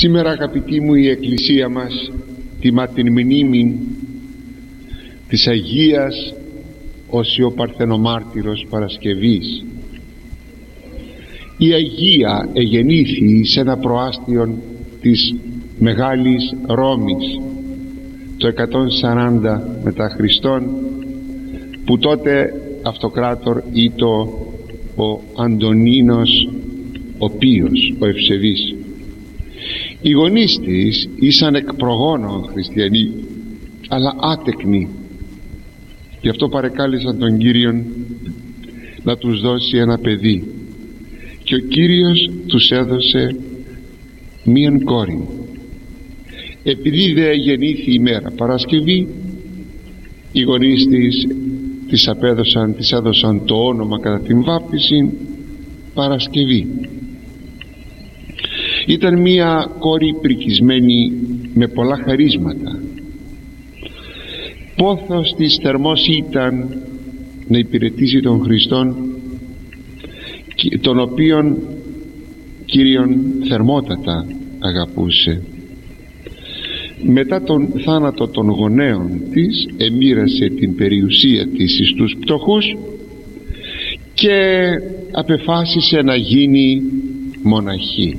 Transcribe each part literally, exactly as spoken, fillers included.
Σήμερα, αγαπητοί μου, η Εκκλησία μας τιμά την μνήμη της Αγίας Οσιο Παρθενομάρτυρος Παρασκευής. Η Αγία εγεννήθη σε ένα προάστιο της Μεγάλης Ρώμης το εκατόν σαράντα μετά Χριστόν, που τότε αυτοκράτορ ήτο ο Αντωνίνος ο Πίος, ο Ευσεβής. Οι γονείς της ήσαν εκ προγόνων χριστιανοί, αλλά άτεκνοι. Γι' αυτό παρεκάλεσαν τον Κύριον να τους δώσει ένα παιδί, και ο Κύριος τους έδωσε μίαν κόρη. Επειδή δε γεννήθη η μέρα Παρασκευή, οι γονείς της της απέδωσαν, της έδωσαν το όνομα κατά την βάπτιση Παρασκευή. Ήταν μία κόρη πρικισμένη με πολλά χαρίσματα. Πόθος της θερμός ήταν να υπηρετήσει τον Χριστόν, τον οποίον Κύριον θερμότατα αγαπούσε. Μετά τον θάνατο των γονέων της εμοίρασε την περιουσία της εις τους πτωχούς και απεφάσισε να γίνει μοναχή,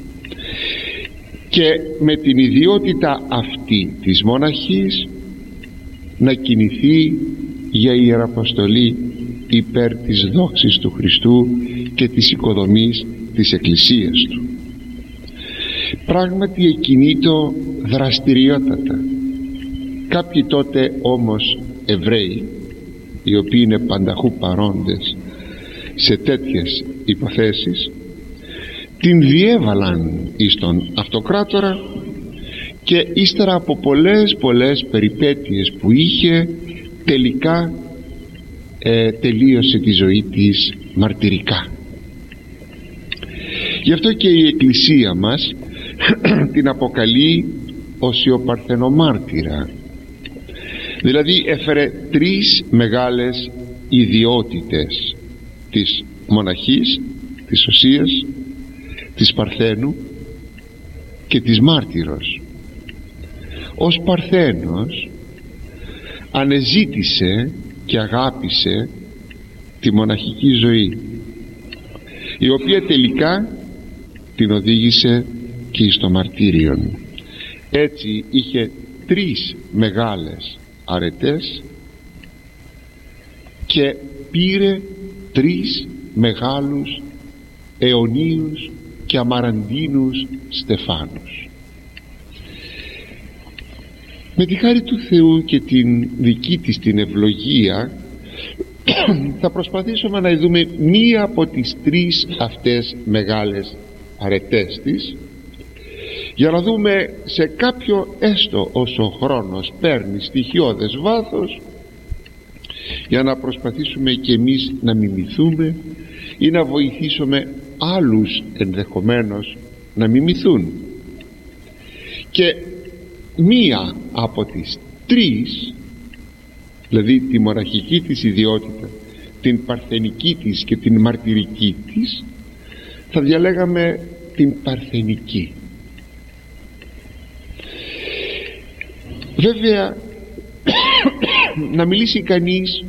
και με την ιδιότητα αυτή της μοναχής να κινηθεί για ιεραποστολή υπέρ της δόξης του Χριστού και της οικοδομής της Εκκλησίας Του. Πράγματι εκκινείτο δραστηριότατα. Κάποιοι τότε όμως Εβραίοι, οι οποίοι είναι πανταχού παρόντες σε τέτοιες υποθέσεις, την διέβαλαν εις τον αυτοκράτορα, και ύστερα από πολλές πολλές περιπέτειες που είχε, τελικά ε, τελείωσε τη ζωή της μαρτυρικά. Γι' αυτό και η Εκκλησία μας την αποκαλεί Οσιο Παρθενομάρτυρα. Δηλαδή έφερε τρεις μεγάλες ιδιότητες της μοναχής, της Οσίας, της Παρθένου και της Μάρτυρος. Ως Παρθένος ανεζήτησε και αγάπησε τη μοναχική ζωή, η οποία τελικά την οδήγησε και στο μαρτύριον. Έτσι είχε τρεις μεγάλες αρετές και πήρε τρεις μεγάλους αιωνίους και αμαραντίνους στεφάνους. Με τη χάρη του Θεού και την δική της την ευλογία θα προσπαθήσουμε να δούμε μία από τις τρεις αυτές μεγάλες αρετές της, για να δούμε σε κάποιο, έστω όσο ο χρόνος παίρνει στοιχειώδες βάθος, για να προσπαθήσουμε και εμείς να μιμηθούμε ή να βοηθήσουμε άλλους ενδεχομένως να μιμηθούν. Και μία από τις τρεις, δηλαδή τη μοναχική της ιδιότητα, την παρθενική της και την μαρτυρική της, θα διαλέγαμε την παρθενική. Βέβαια να μιλήσει κανείς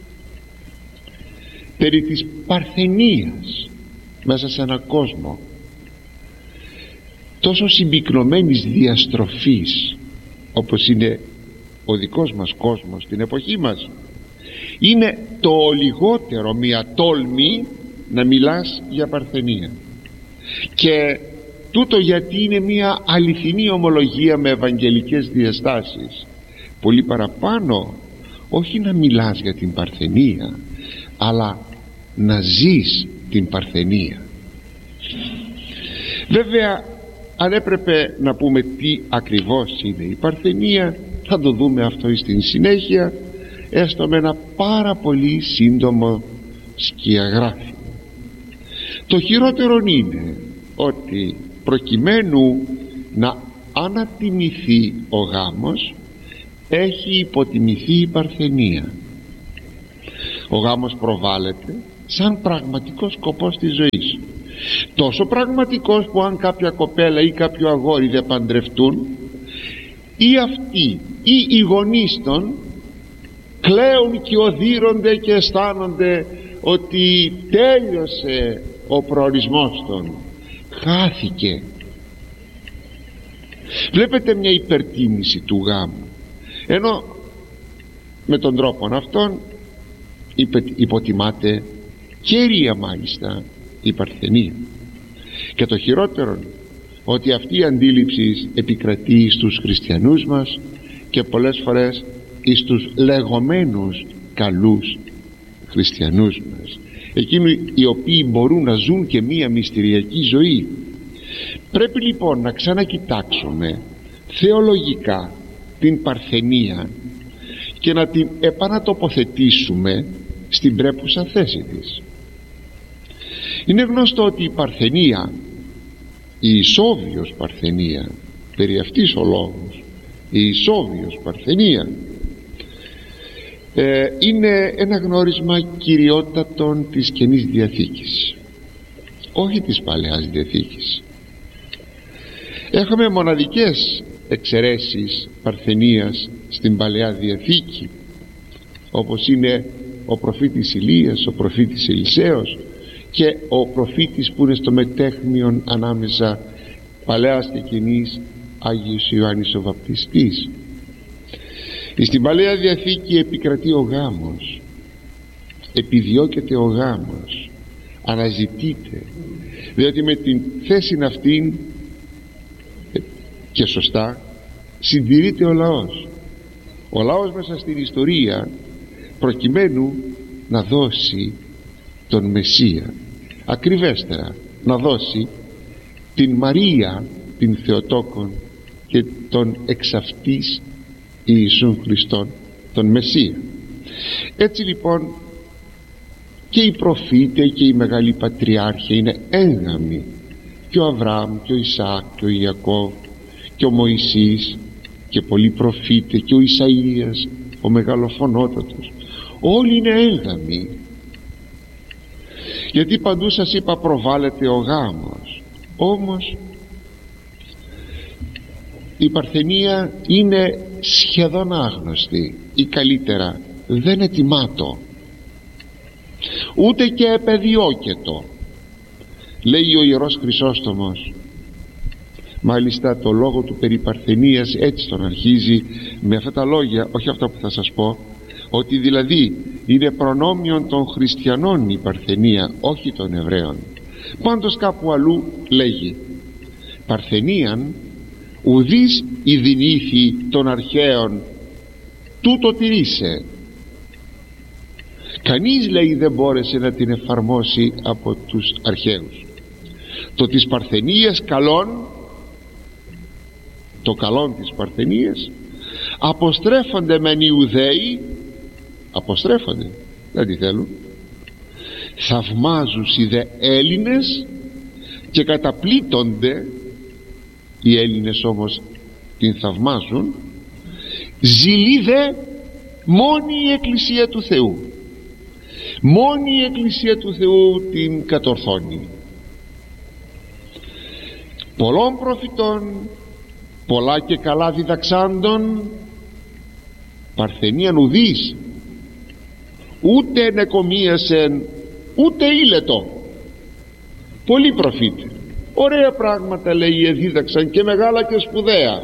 περί της παρθενίας μέσα σε έναν κόσμο τόσο συμπυκνωμένης διαστροφής όπως είναι ο δικός μας κόσμος στην εποχή μας, είναι το λιγότερο μια τόλμη να μιλάς για παρθενία. Και τούτο γιατί είναι μια αληθινή ομολογία με ευαγγελικές διαστάσεις. Πολύ παραπάνω, όχι να μιλάς για την παρθενία, αλλά να ζεις την παρθενία. Βέβαια, αν έπρεπε να πούμε τι ακριβώς είναι η παρθενία, θα το δούμε αυτό στην συνέχεια, έστω με ένα πάρα πολύ σύντομο σκιαγράφημα. Το χειρότερο είναι ότι προκειμένου να ανατιμηθεί ο γάμος, έχει υποτιμηθεί η παρθενία. Ο γάμος προβάλλεται σαν πραγματικός σκοπός της ζωής, τόσο πραγματικός που αν κάποια κοπέλα ή κάποιο αγόρι δεν παντρευτούν, ή αυτοί ή οι γονείς των κλαίουν και οδύρονται και αισθάνονται ότι τέλειωσε ο προορισμός των, χάθηκε. Βλέπετε μια υπερτίμηση του γάμου, ενώ με τον τρόπο αυτόν υποτιμάται κέρια μάλιστα η παρθενία. Και το χειρότερο, ότι αυτή η αντίληψη επικρατεί στους χριστιανούς μας και πολλές φορές εις τους λεγόμενους καλούς χριστιανούς μας, εκείνοι οι οποίοι μπορούν να ζουν και μία μυστηριακή ζωή. Πρέπει λοιπόν να ξανακοιτάξουμε θεολογικά την παρθενία και να την επανατοποθετήσουμε στην πρέπουσα θέση της. Είναι γνωστό ότι η παρθενία, η ισόβιος παρθενία, περί αυτής ο λόγος, η ισόβιος παρθενία ε, είναι ένα γνώρισμα κυριότατων της Καινής Διαθήκης, όχι της Παλαιάς Διαθήκης. Έχουμε μοναδικές εξαιρέσεις παρθενίας στην Παλαιά Διαθήκη, όπως είναι ο προφήτης Ηλίας, ο προφήτης Ελισέος και ο προφήτης που είναι στο μετέχμιον ανάμεσα Παλαιάς και Καινής, Άγιος Ιωάννης ο Βαπτιστής. Στην Παλαιά Διαθήκη επικρατεί ο γάμος, επιδιώκεται ο γάμος, αναζητείται, διότι με την θέση αυτήν και σωστά συντηρείται ο λαός. Ο λαός μέσα στην ιστορία προκειμένου να δώσει τον Μεσσία, ακριβέστερα να δώσει την Μαρία την Θεοτόκον και τον εξ αυτής Ιησούν Χριστόν, τον Μεσσία. Έτσι λοιπόν και οι προφήτες και οι μεγάλοι πατριάρχοι είναι έγγαμοι, και ο Αβραάμ και ο Ισαάκ και ο Ιακώβ και ο Μωυσής και πολλοί προφήτες και ο Ισαΐας ο μεγαλοφωνότατος, όλοι είναι έγγαμοι, γιατί παντού σας είπα προβάλλεται ο γάμος. Όμως η παρθενία είναι σχεδόν άγνωστη ή καλύτερα δεν ετοιμάτω, ούτε και επεδιώκετο. Λέει ο Ιερός Χρυσόστομος, μάλιστα το λόγο του περί παρθενίας έτσι τον αρχίζει με αυτά τα λόγια, όχι αυτά που θα σας πω, ότι δηλαδή είναι προνόμιον των χριστιανών η παρθενία, όχι των Εβραίων. Πάντως κάπου αλλού λέγει παρθενίαν ουδείς ιδινήθη των αρχαίων τούτο τηρήσε. Κανείς, λέει, δεν μπόρεσε να την εφαρμόσει από τους αρχαίους. Το της παρθενίας καλών, το καλόν της παρθενίας, αποστρέφονται μεν οι Ιουδαίοι, αποστρέφονται, δεν τη θέλουν, θαυμάζουν οι δε Έλληνες και καταπλήττονται. Οι Έλληνες όμως την θαυμάζουν, ζηλεί δε μόνη η Εκκλησία του Θεού, μόνη η Εκκλησία του Θεού την κατορθώνει. Πολλών προφητών, πολλά και καλά διδαξάντων, παρθενίαν ουδείς, ούτε νεκομίασεν ούτε ήλετο. Πολλοί προφήτες, ωραία πράγματα, λέει, εδίδαξαν και μεγάλα και σπουδαία.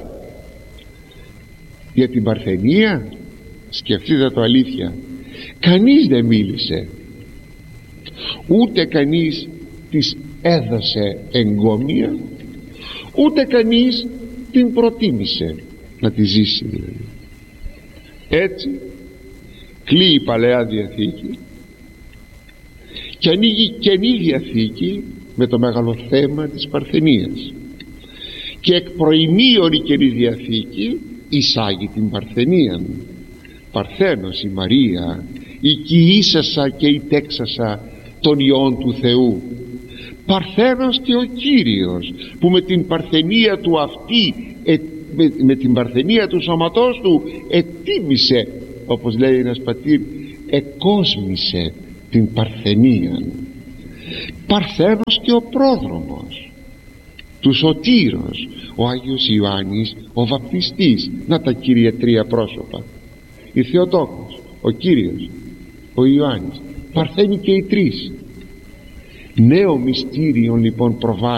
Για την παρθενία σκεφτείτε το αλήθεια, κανείς δεν μίλησε, ούτε κανείς της έδωσε εγκόμια, ούτε κανείς την προτίμησε να τη ζήσει δηλαδή. Έτσι κλείει η Παλαιά Διαθήκη και ανοίγει Καινή Διαθήκη με το μεγάλο θέμα της παρθενίας, και εκ προημίων η Καινή Διαθήκη εισάγει την παρθενία. Παρθένος η Μαρία, η κοιήσασα και η τέξασα των ιών του Θεού. Παρθένος και ο Κύριος που με την παρθενία του αυτή, ε, με, με την παρθενία του σώματός του ετίμησε, όπως λέει ένας πατήρ, εκόσμησε την παρθενία. Παρθένος και ο πρόδρομος του Σωτήρος, ο Άγιος Ιωάννης ο βαπτιστής. Να τα, Κύριε, τρία πρόσωπα, η Θεοτόκος, ο Κύριος, ο Ιωάννης, παρθένοι και οι τρεις. Νέο μυστήριο λοιπόν προβάλλει